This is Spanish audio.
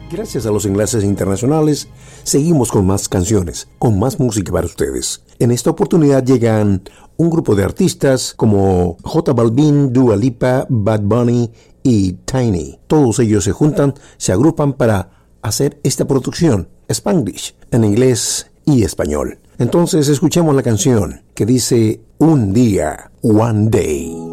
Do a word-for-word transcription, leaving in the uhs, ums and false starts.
Gracias a los enlaces internacionales, seguimos con más canciones, con más música para ustedes. En esta oportunidad llegan un grupo de artistas como J Balvin, Dua Lipa, Bad Bunny y Tiny. Todos ellos se juntan, se agrupan para hacer esta producción, Spanglish, en inglés y español. Entonces escuchemos la canción que dice Un día, One Day.